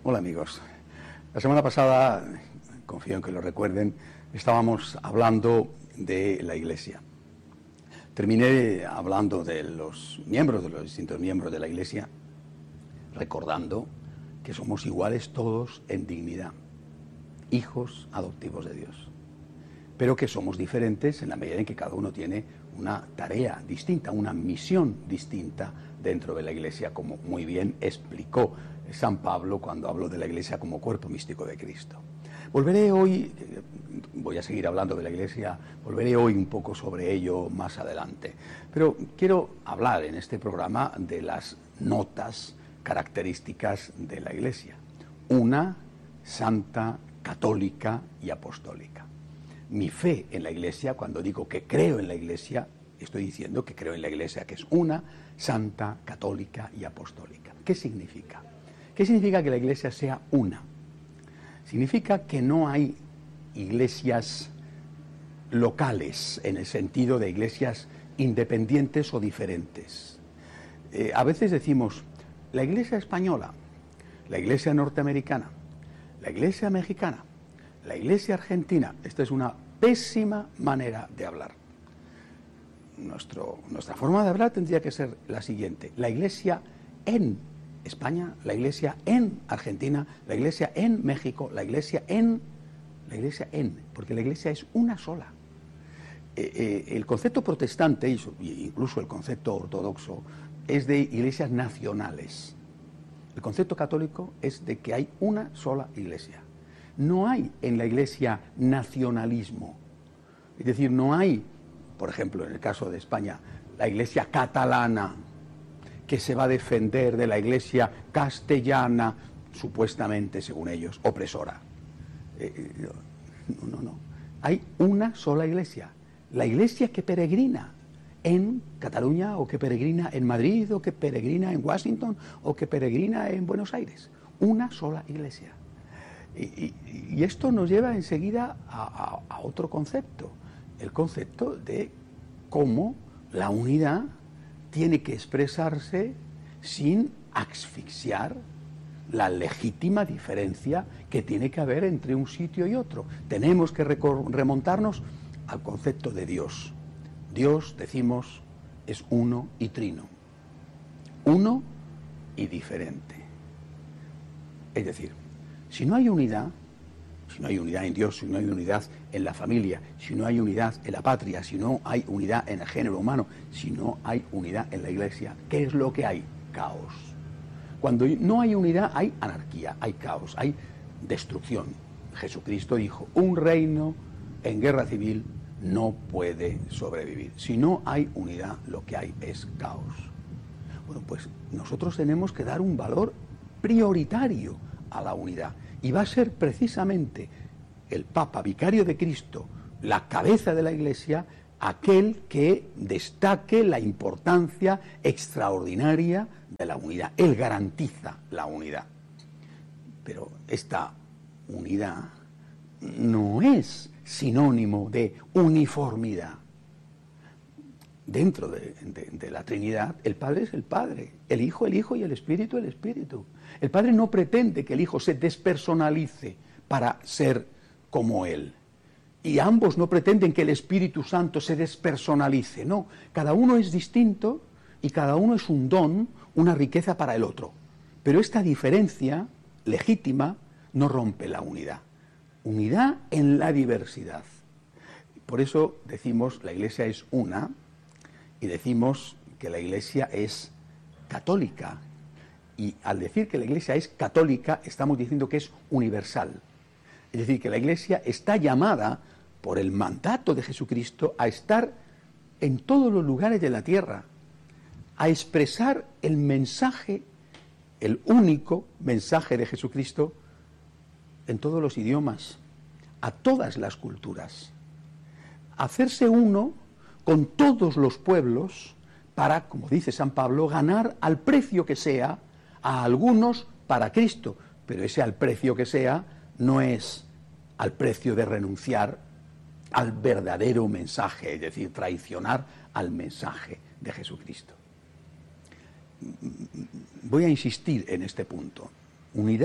Hola amigos. La semana pasada, confío en que lo recuerden, estábamos hablando de la Iglesia. Terminé hablando de los distintos miembros de la Iglesia, recordando que somos iguales todos en dignidad, hijos adoptivos de Dios, pero que somos diferentes en la medida en que cada uno tiene una tarea distinta, una misión distinta dentro de la Iglesia, como muy bien explicó San Pablo cuando habló de la Iglesia como cuerpo místico de Cristo. Volveré hoy, voy a seguir hablando de la Iglesia, volveré hoy un poco sobre ello más adelante, pero quiero hablar en este programa de las notas características de la Iglesia. Una, santa, católica y apostólica. Mi fe en la Iglesia, cuando digo que creo en la Iglesia, estoy diciendo que creo en la Iglesia que es una, santa, católica y apostólica. ¿Qué significa? ¿Qué significa que la Iglesia sea una? Significa que no hay iglesias locales, en el sentido de iglesias independientes o diferentes. A veces decimos, la Iglesia española, la Iglesia norteamericana, la Iglesia mexicana, la Iglesia argentina. Esta es una pésima manera de hablar. Nuestra forma de hablar tendría que ser la siguiente: la Iglesia en España, la Iglesia en Argentina, la Iglesia en México, la Iglesia en, porque la Iglesia es una sola. El concepto protestante, incluso el concepto ortodoxo, es de iglesias nacionales. El concepto católico es de que hay una sola Iglesia. No hay en la Iglesia nacionalismo. Es decir, no hay, por ejemplo, en el caso de España, la Iglesia catalana, que se va a defender de la Iglesia castellana, supuestamente, según ellos, opresora. No. Hay una sola Iglesia. La Iglesia que peregrina en Cataluña, o que peregrina en Madrid, o que peregrina en Washington, o que peregrina en Buenos Aires. Una sola Iglesia. Y esto nos lleva enseguida a otro concepto, el concepto de cómo la unidad tiene que expresarse sin asfixiar la legítima diferencia que tiene que haber entre un sitio y otro. Tenemos que remontarnos al concepto de Dios. Dios, decimos, es uno y trino. Uno y diferente. Es decir, si no hay unidad en Dios, si no hay unidad en la familia, si no hay unidad en la patria, si no hay unidad en el género humano, si no hay unidad en la Iglesia, ¿qué es lo que hay? Caos. Cuando no hay unidad hay anarquía, hay caos, hay destrucción. Jesucristo dijo, un reino en guerra civil no puede sobrevivir. Si no hay unidad, lo que hay es caos. Bueno, pues nosotros tenemos que dar un valor prioritario a la unidad. Y va a ser precisamente el Papa, vicario de Cristo, la cabeza de la Iglesia, aquel que destaque la importancia extraordinaria de la unidad. Él garantiza la unidad. Pero esta unidad no es sinónimo de uniformidad. Dentro de la Trinidad, el Padre es el Padre, el Hijo y el Espíritu el Espíritu. El Padre no pretende que el Hijo se despersonalice para ser como Él. Y ambos no pretenden que el Espíritu Santo se despersonalice. No, cada uno es distinto y cada uno es un don, una riqueza para el otro. Pero esta diferencia legítima no rompe la unidad. Unidad en la diversidad. Por eso decimos la Iglesia es una. Y decimos que la Iglesia es católica. Y al decir que la Iglesia es católica, estamos diciendo que es universal. Es decir, que la Iglesia está llamada por el mandato de Jesucristo a estar en todos los lugares de la tierra, a expresar el mensaje, el único mensaje de Jesucristo en todos los idiomas, a todas las culturas. Hacerse uno con todos los pueblos para, como dice San Pablo, ganar al precio que sea a algunos para Cristo. Pero ese al precio que sea no es al precio de renunciar al verdadero mensaje, es decir, traicionar al mensaje de Jesucristo. Voy a insistir en este punto. Unidad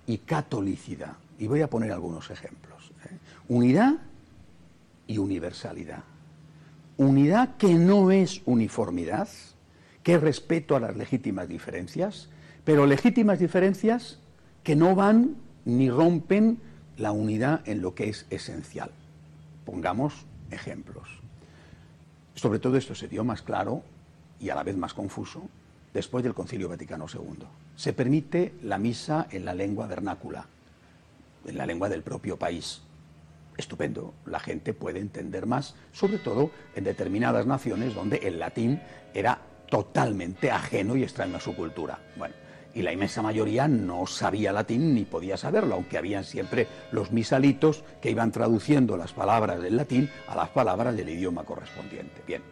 y catolicidad. Y voy a poner algunos ejemplos. Unidad y universalidad. Unidad que no es uniformidad, que es respeto a las legítimas diferencias, pero legítimas diferencias que no van ni rompen la unidad en lo que es esencial. Pongamos ejemplos. Sobre todo esto se dio más claro y a la vez más confuso después del Concilio Vaticano II. Se permite la misa en la lengua vernácula, en la lengua del propio país. Estupendo, la gente puede entender más, sobre todo en determinadas naciones donde el latín era totalmente ajeno y extraño a su cultura. Bueno, y la inmensa mayoría no sabía latín ni podía saberlo, aunque habían siempre los misalitos que iban traduciendo las palabras del latín a las palabras del idioma correspondiente. Bien,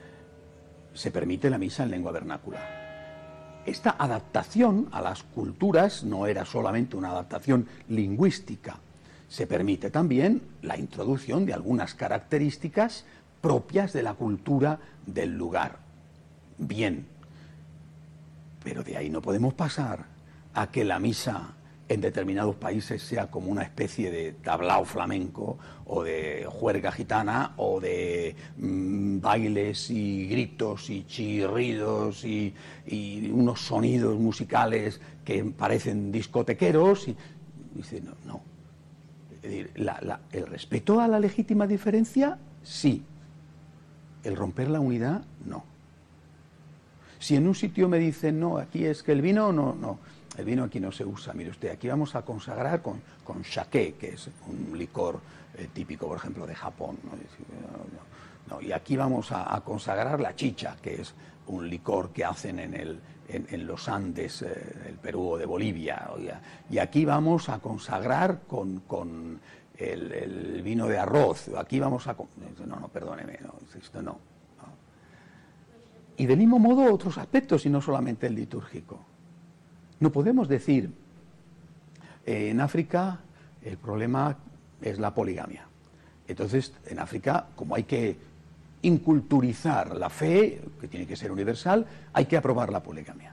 se permite la misa en lengua vernácula. Esta adaptación a las culturas no era solamente una adaptación lingüística, se permite también la introducción de algunas características propias de la cultura del lugar. Bien, pero de ahí no podemos pasar a que la misa en determinados países sea como una especie de tablao flamenco o de juerga gitana o de bailes y gritos y chirridos y unos sonidos musicales que parecen discotequeros. Y dice, no. Es decir, el respeto a la legítima diferencia, sí. El romper la unidad, no. Si en un sitio me dicen, no, aquí es que el vino, no, el vino aquí no se usa. Mire usted, aquí vamos a consagrar con sake, que es un licor típico, por ejemplo, de Japón. No, y aquí vamos a consagrar la chicha, que es un licor que hacen en los Andes del Perú o de Bolivia. Y aquí vamos a consagrar con el vino de arroz. Aquí vamos a... No, perdóneme, esto no. Y del mismo modo otros aspectos, y no solamente el litúrgico. No podemos decir, en África el problema es la poligamia. Entonces, en África, como hay que inculturizar la fe, que tiene que ser universal, hay que aprobar la poligamia.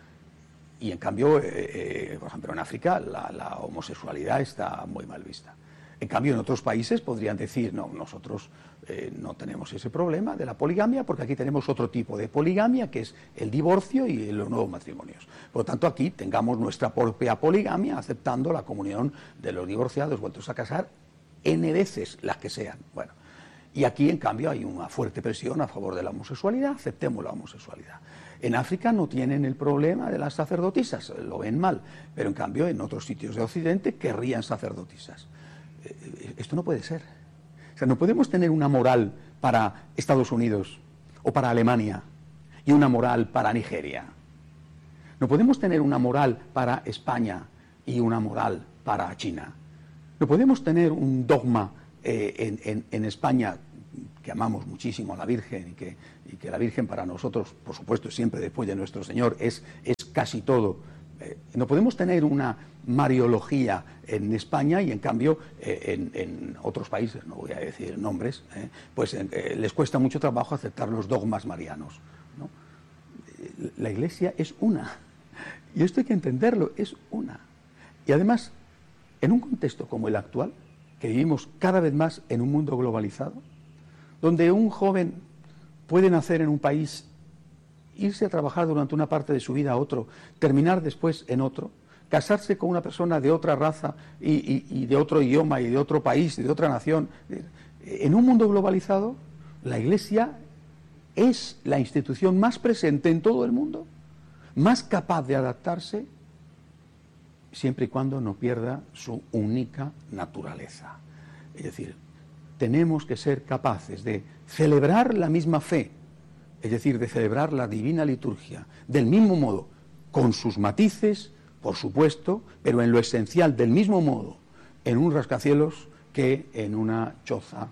Y en cambio, por ejemplo, en África la homosexualidad está muy mal vista. En cambio, en otros países podrían decir, no, nosotros no tenemos ese problema de la poligamia, porque aquí tenemos otro tipo de poligamia, que es el divorcio y los nuevos matrimonios. Por lo tanto, aquí tengamos nuestra propia poligamia, aceptando la comunión de los divorciados vueltos a casar, N veces las que sean. Bueno, y aquí, en cambio, hay una fuerte presión a favor de la homosexualidad, aceptemos la homosexualidad. En África no tienen el problema de las sacerdotisas, lo ven mal, pero en cambio en otros sitios de Occidente querrían sacerdotisas. Esto no puede ser. O sea, no podemos tener una moral para Estados Unidos o para Alemania y una moral para Nigeria. No podemos tener una moral para España y una moral para China. No podemos tener un dogma en España, que amamos muchísimo a la Virgen y que la Virgen para nosotros, por supuesto, siempre después de nuestro Señor, es casi todo. No podemos tener una mariología en España y en cambio en otros países, no voy a decir nombres, pues les cuesta mucho trabajo aceptar los dogmas marianos, ¿no? La Iglesia es una, y esto hay que entenderlo, es una. Y además, en un contexto como el actual, que vivimos cada vez más en un mundo globalizado, donde un joven puede nacer en un país, irse a trabajar durante una parte de su vida a otro, terminar después en otro, casarse con una persona de otra raza y de otro idioma y de otro país y de otra nación. En un mundo globalizado, la Iglesia es la institución más presente en todo el mundo, más capaz de adaptarse, siempre y cuando no pierda su única naturaleza. Es decir, tenemos que ser capaces de celebrar la misma fe, es decir, de celebrar la divina liturgia, del mismo modo, con sus matices, por supuesto, pero en lo esencial, del mismo modo, en un rascacielos que en una choza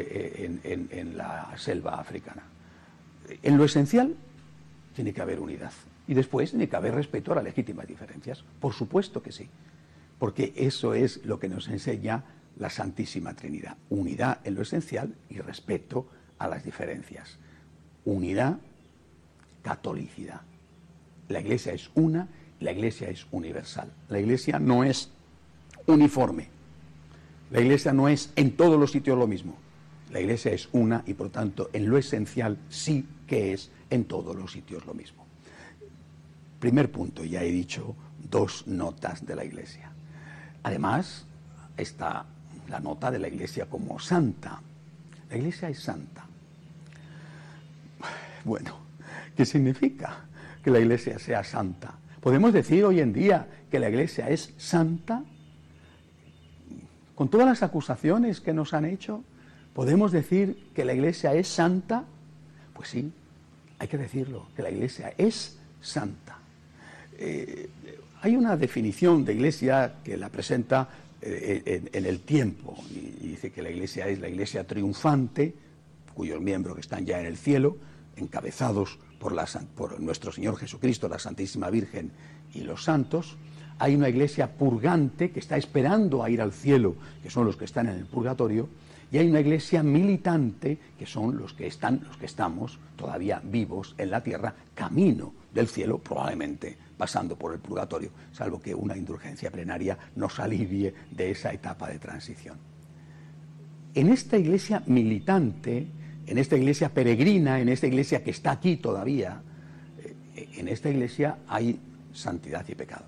en la selva africana. En lo esencial tiene que haber unidad. Y después tiene que haber respeto a las legítimas diferencias. Por supuesto que sí, porque eso es lo que nos enseña la Santísima Trinidad. Unidad en lo esencial y respeto a las diferencias. Unidad, catolicidad. La Iglesia es una La Iglesia es universal. La Iglesia no es uniforme. La Iglesia no es en todos los sitios lo mismo. La Iglesia es una y por tanto en lo esencial sí que es en todos los sitios lo mismo. Primer punto, ya he dicho 2 notas de la Iglesia. Además está la nota de la Iglesia como santa. La Iglesia es santa. Bueno, ¿qué significa que la Iglesia sea santa? ¿Podemos decir hoy en día que la Iglesia es santa? Con todas las acusaciones que nos han hecho, ¿podemos decir que la Iglesia es santa? Pues sí, hay que decirlo, que la Iglesia es santa. Hay una definición de Iglesia que la presenta en el tiempo, y dice que la Iglesia es la Iglesia triunfante, cuyos miembros están ya en el cielo, encabezados por nuestro Señor Jesucristo, la Santísima Virgen y los santos. Hay una Iglesia purgante que está esperando a ir al cielo, que son los que están en el purgatorio, y hay una Iglesia militante, que son los que estamos todavía vivos en la tierra, camino del cielo, probablemente pasando por el purgatorio, salvo que una indulgencia plenaria nos alivie de esa etapa de transición. En esta Iglesia militante, en esta Iglesia peregrina, en esta Iglesia que está aquí todavía, en esta Iglesia hay santidad y pecado.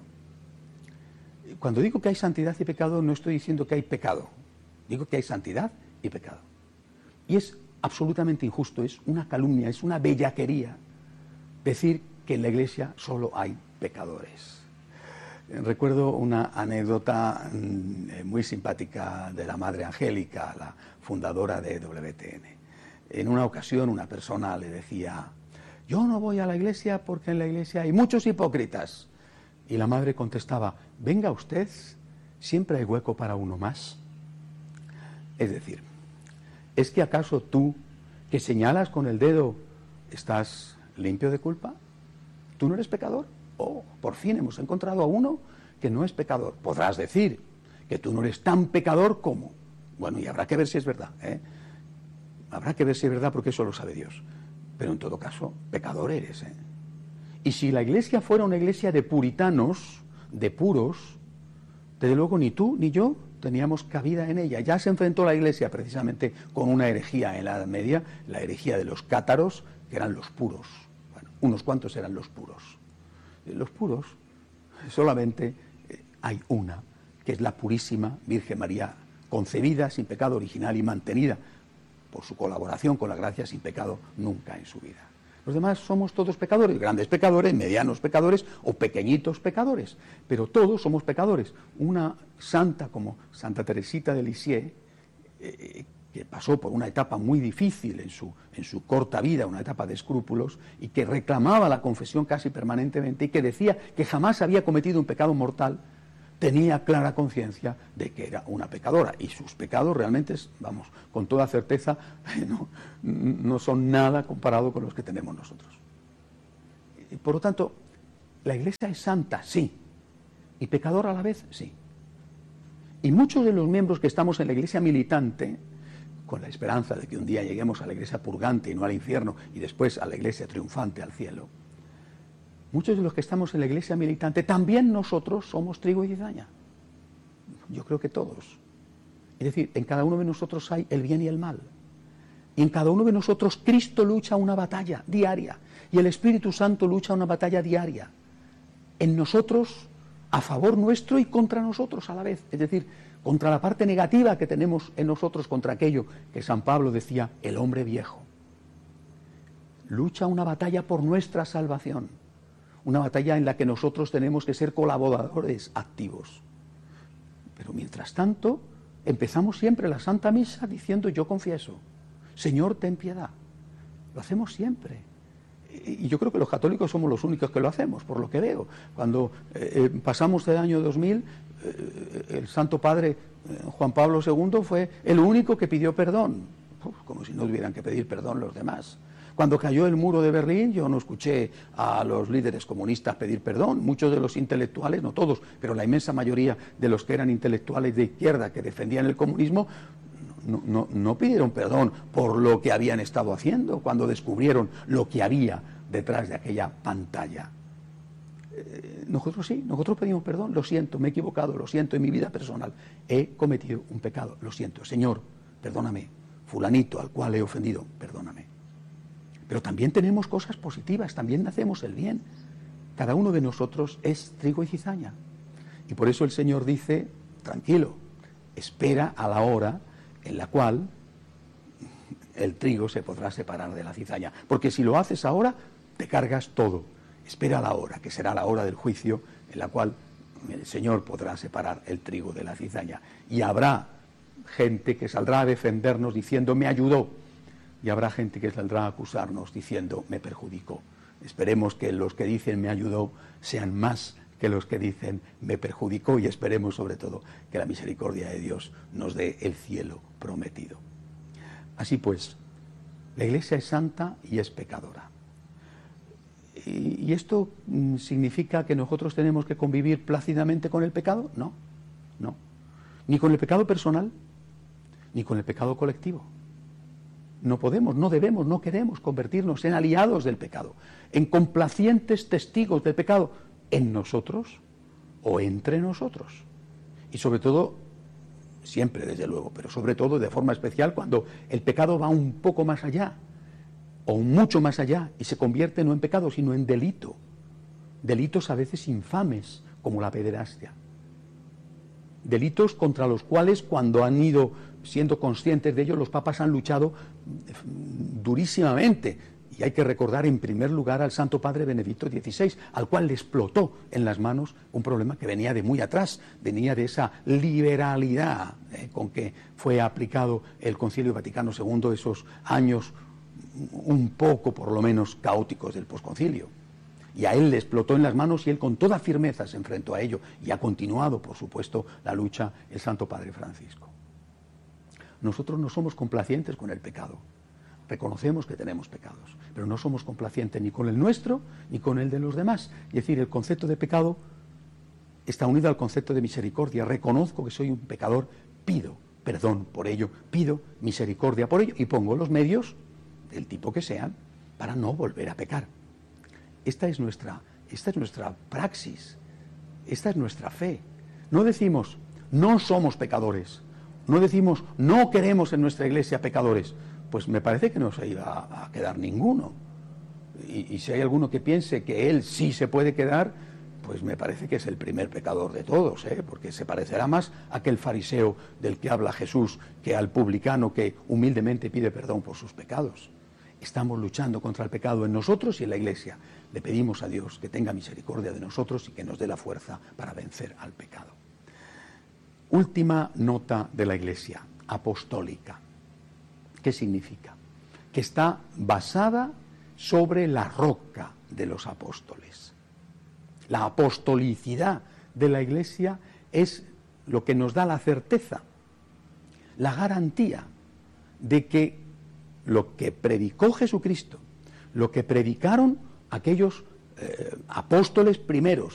Cuando digo que hay santidad y pecado, no estoy diciendo que hay pecado, digo que hay santidad y pecado. Y es absolutamente injusto, es una calumnia, es una bellaquería decir que en la Iglesia solo hay pecadores. Recuerdo una anécdota muy simpática de la Madre Angélica, la fundadora de WTN. En una ocasión una persona le decía: yo no voy a la Iglesia porque en la Iglesia hay muchos hipócritas. Y la Madre contestaba: venga usted, siempre hay hueco para uno más. Es decir, ¿es que acaso tú, que señalas con el dedo, estás limpio de culpa? ¿Tú no eres pecador? Oh, por fin hemos encontrado a uno que no es pecador. Podrás decir que tú no eres tan pecador como. Bueno, y habrá que ver si es verdad, ¿eh? Habrá que ver si es verdad, porque eso lo sabe Dios. Pero en todo caso, pecador eres, ¿eh? Y si la Iglesia fuera una iglesia de puritanos, de puros, desde luego ni tú ni yo teníamos cabida en ella. Ya se enfrentó la Iglesia precisamente con una herejía en la Edad Media, la herejía de los cátaros, que eran los puros. Bueno, unos cuantos eran los puros. Los puros, solamente hay una, que es la purísima Virgen María, concebida sin pecado original y mantenida por su colaboración con la gracia sin pecado nunca en su vida. Los demás somos todos pecadores, grandes pecadores, medianos pecadores o pequeñitos pecadores, pero todos somos pecadores. Una santa como Santa Teresita de Lisieux, que pasó por una etapa muy difícil en su corta vida, una etapa de escrúpulos, y que reclamaba la confesión casi permanentemente y que decía que jamás había cometido un pecado mortal, tenía clara conciencia de que era una pecadora, y sus pecados realmente, vamos, con toda certeza, no son nada comparado con los que tenemos nosotros. Y por lo tanto, la Iglesia es santa, sí, y pecadora a la vez, sí. Y muchos de los miembros que estamos en la Iglesia militante, con la esperanza de que un día lleguemos a la Iglesia purgante y no al infierno, y después a la Iglesia triunfante al cielo, muchos de los que estamos en la Iglesia militante, también nosotros somos trigo y cizaña. Yo creo que todos. Es decir, en cada uno de nosotros hay el bien y el mal. Y en cada uno de nosotros Cristo lucha una batalla diaria. Y el Espíritu Santo lucha una batalla diaria. En nosotros, a favor nuestro y contra nosotros a la vez. Es decir, contra la parte negativa que tenemos en nosotros, contra aquello que San Pablo decía, el hombre viejo. Lucha una batalla por nuestra salvación. Una batalla en la que nosotros tenemos que ser colaboradores activos. Pero mientras tanto, empezamos siempre la Santa Misa diciendo: yo confieso, Señor, ten piedad. Lo hacemos siempre. Y yo creo que los católicos somos los únicos que lo hacemos, por lo que veo. Cuando pasamos el año 2000, el Santo Padre Juan Pablo II fue el único que pidió perdón. Como si no tuvieran que pedir perdón los demás. Cuando cayó el muro de Berlín, yo no escuché a los líderes comunistas pedir perdón. Muchos de los intelectuales, no todos, pero la inmensa mayoría de los que eran intelectuales de izquierda que defendían el comunismo, no pidieron perdón por lo que habían estado haciendo cuando descubrieron lo que había detrás de aquella pantalla. Nosotros sí, nosotros pedimos perdón. Lo siento, me he equivocado, lo siento, en mi vida personal he cometido un pecado, lo siento. Señor, perdóname. Fulanito al cual he ofendido, perdóname. Pero también tenemos cosas positivas, también hacemos el bien. Cada uno de nosotros es trigo y cizaña. Y por eso el Señor dice, tranquilo, espera a la hora en la cual el trigo se podrá separar de la cizaña. Porque si lo haces ahora, te cargas todo. Espera a la hora, que será la hora del juicio, en la cual el Señor podrá separar el trigo de la cizaña. Y habrá gente que saldrá a defendernos diciendo, me ayudó. Y habrá gente que saldrá a acusarnos diciendo, me perjudicó. Esperemos que los que dicen me ayudó sean más que los que dicen me perjudicó, y esperemos sobre todo que la misericordia de Dios nos dé el cielo prometido. Así pues, la Iglesia es santa y es pecadora. ¿Y esto significa que nosotros tenemos que convivir plácidamente con el pecado? No, no. Ni con el pecado personal, ni con el pecado colectivo. No podemos, no debemos, no queremos convertirnos en aliados del pecado, en complacientes testigos del pecado, en nosotros o entre nosotros. Y sobre todo, siempre desde luego, pero sobre todo de forma especial cuando el pecado va un poco más allá, o mucho más allá, y se convierte no en pecado, sino en delito. Delitos a veces infames, como la pederastia. Delitos contra los cuales, cuando han ido siendo conscientes de ello, los papas han luchado durísimamente. Y hay que recordar en primer lugar al Santo Padre Benedicto XVI, al cual le explotó en las manos un problema que venía de muy atrás, venía de esa liberalidad con que fue aplicado el Concilio Vaticano II, esos años un poco por lo menos caóticos del posconcilio. Y a él le explotó en las manos y él con toda firmeza se enfrentó a ello, y ha continuado, por supuesto, la lucha el Santo Padre Francisco. Nosotros no somos complacientes con el pecado. Reconocemos que tenemos pecados, pero no somos complacientes ni con el nuestro ni con el de los demás. Es decir, el concepto de pecado está unido al concepto de misericordia. Reconozco que soy un pecador, pido perdón por ello, pido misericordia por ello y pongo los medios, del tipo que sean, para no volver a pecar. Esta es nuestra praxis, esta es nuestra fe. No decimos, no somos pecadores, no decimos, no queremos en nuestra iglesia pecadores. Pues me parece que no se iba a quedar ninguno. Y si hay alguno que piense que él sí se puede quedar, pues me parece que es el primer pecador de todos, porque se parecerá más a aquel fariseo del que habla Jesús que al publicano que humildemente pide perdón por sus pecados. Estamos luchando contra el pecado en nosotros y en la Iglesia. Le pedimos a Dios que tenga misericordia de nosotros y que nos dé la fuerza para vencer al pecado. Última nota de la Iglesia, apostólica. ¿Qué significa? Que está basada sobre la roca de los apóstoles. La apostolicidad de la Iglesia es lo que nos da la certeza, la garantía de que lo que predicó Jesucristo, lo que predicaron aquellos apóstoles primeros,